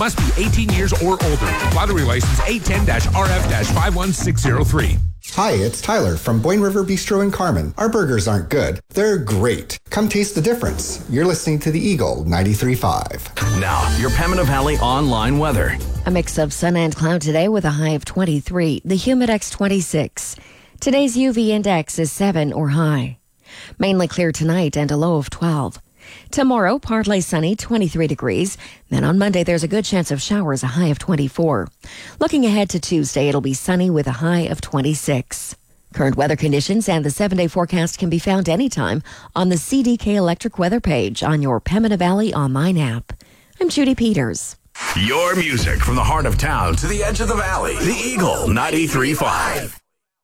Must be 18 years or older. Lottery license 810-RF-51603. Hi, it's Tyler from Boyne River Bistro in Carmen. Our burgers aren't good. They're great. Come taste the difference. You're listening to the Eagle 93.5. Now, your Pembina Valley online weather. A mix of sun and cloud today with a high of 23. The Humidex 26. Today's UV index is 7 or high. Mainly clear tonight and a low of 12. Tomorrow, partly sunny, 23 degrees. Then on Monday, there's a good chance of showers, a high of 24. Looking ahead to Tuesday, it'll be sunny with a high of 26. Current weather conditions and the 7-day forecast can be found anytime on the CDK Electric weather page on your Pembina Valley online app. I'm Judy Peters. Your music from the heart of town to the edge of the valley. The Eagle 93.5.